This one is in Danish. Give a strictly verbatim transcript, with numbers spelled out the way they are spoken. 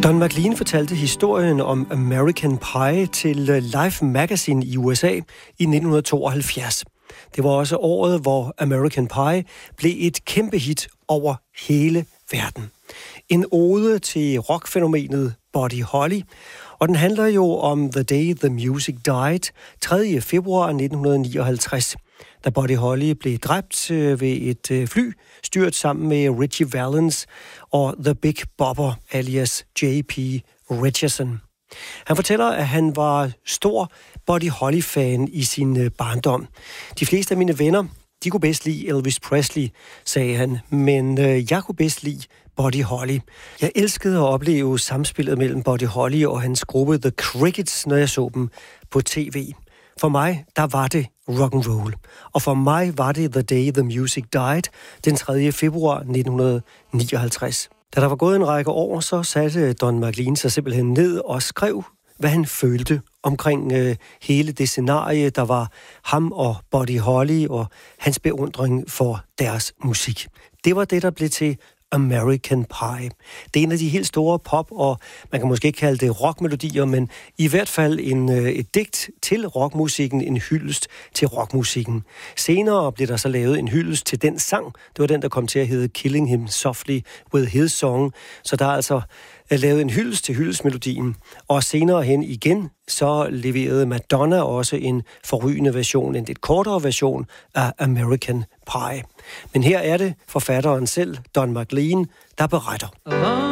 Don McLean fortalte historien om American Pie til Life Magazine i U S A i nitten tooghalvfjerds. Det var også året, hvor American Pie blev et kæmpe hit over hele verden. En ode til rockfænomenet Buddy Holly, og den handler jo om The Day the Music Died, tredje februar nitten nioghalvtreds, da Buddy Holly blev dræbt ved et fly, styrt sammen med Ritchie Valens og The Big Bopper, alias J P Richardson. Han fortæller, at han var stor Buddy Holly-fan i sin barndom. De fleste af mine venner, de kunne bedst lide Elvis Presley, sagde han, men øh, jeg kunne bedst lide Buddy Holly. Jeg elskede at opleve samspillet mellem Buddy Holly og hans gruppe The Crickets, når jeg så dem på tv. For mig, der var det rock and roll. Og for mig var det The Day the Music Died, den tredje februar nitten nioghalvtreds. Da der var gået en række år, så satte Don McLean sig simpelthen ned og skrev, hvad han følte omkring øh, hele det scenarie, der var ham og Buddy Holly og hans beundring for deres musik. Det var det, der blev til American Pie. Det er en af de helt store pop, og man kan måske ikke kalde det rockmelodier, men i hvert fald en, et digt til rockmusikken, en hyldest til rockmusikken. Senere blev der så lavet en hyldest til den sang. Det var den, der kom til at hedde Killing Him Softly with His Song. Så der er altså lavet en hyldest til hyldestmelodien. Og senere hen igen, så leverede Madonna også en forrygende version, en lidt kortere version af American Pie. Men her er det forfatteren selv, Don McLean, der beretter.